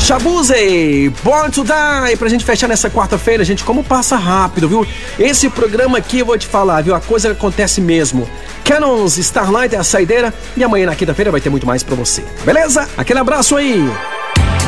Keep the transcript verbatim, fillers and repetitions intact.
Shabuzi, Born to Die, pra gente fechar nessa quarta-feira, gente, como passa rápido, viu? Esse programa aqui, eu vou te falar, viu? A coisa acontece mesmo. Cannons, Starlight é a saideira e amanhã na quinta-feira vai ter muito mais pra você, beleza? Aquele abraço aí!